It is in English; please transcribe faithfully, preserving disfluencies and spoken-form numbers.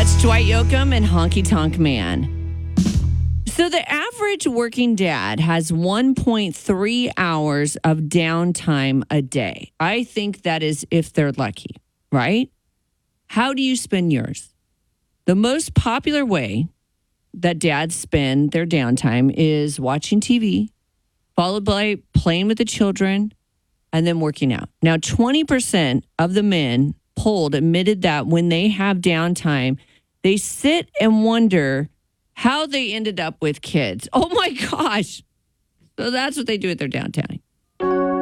That's Dwight Yoakam and Honky Tonk Man. So the average working dad has one point three hours of downtime a day. I think that is if they're lucky, right? How do you spend yours? The most popular way that dads spend their downtime is watching T V, followed by playing with the children, and then working out. Now, twenty percent of the men polled admitted that when they have downtime, they sit and wonder how they ended up with kids. Oh my gosh. So that's what they do at their downtime.